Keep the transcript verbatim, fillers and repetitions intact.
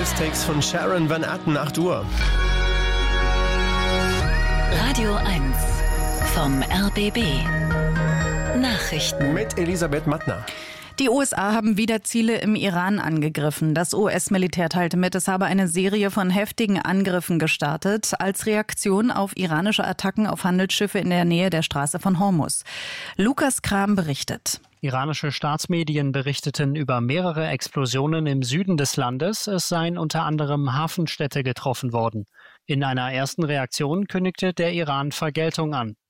Newstext von Sharon Van Etten, acht Uhr. Radio eins vom R B B. Nachrichten mit Elisabeth Mattner. Die U S A haben wieder Ziele im Iran angegriffen. Das U S-Militär teilte mit, es habe eine Serie von heftigen Angriffen gestartet, als Reaktion auf iranische Attacken auf Handelsschiffe in der Nähe der Straße von Hormuz. Lukas Kram berichtet. Iranische Staatsmedien berichteten über mehrere Explosionen im Süden des Landes. Es seien unter anderem Hafenstädte getroffen worden. In einer ersten Reaktion kündigte der Iran Vergeltung an.